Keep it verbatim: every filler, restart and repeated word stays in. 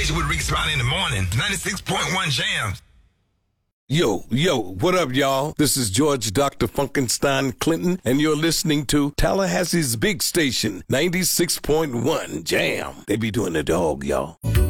station with Rick Smiley in the morning. ninety-six point one Jams. Yo, yo, what up, y'all? This is George Doctor Funkenstein Clinton, and you're listening to Tallahassee's big station, ninety-six point one Jam. They be doing the dog, y'all.